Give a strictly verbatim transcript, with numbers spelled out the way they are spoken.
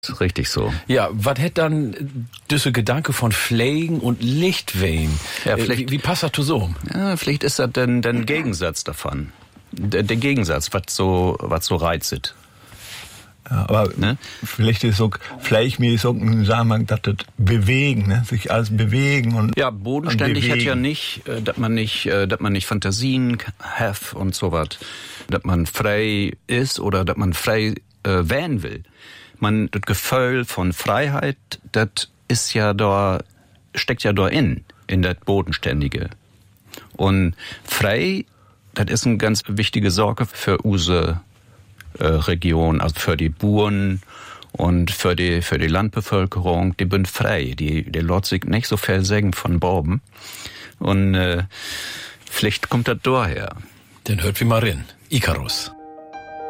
Das ist richtig so. Ja, was hätt dann diese Gedanke von Pflegen und Lichtwein? Ja, äh, wie, wie passt das so? Ja, vielleicht ist das denn der Gegensatz davon. Der, der Gegensatz, was so, was so reizet. Ja, aber ne? Vielleicht ist auch, vielleicht mir ist auch ein Zusammenhang, dass das bewegen, ne? Sich alles bewegen und ja, bodenständig hat ja nicht, äh, dass man nicht, äh, dass man nicht Fantasien hat und so was, dass man frei ist oder dass man frei äh, wählen will. Man, das Gefühl von Freiheit, das ist ja da, steckt ja da in, in das Bodenständige. Und frei, das ist eine ganz wichtige Sorge für unsere äh, Region, also für die Bauern und für die, für die Landbevölkerung. Die sind frei, die, die lässt sich nicht so viel sagen von Bauben. Und äh, vielleicht kommt das daher. Dann hört wir mal rein. Icarus.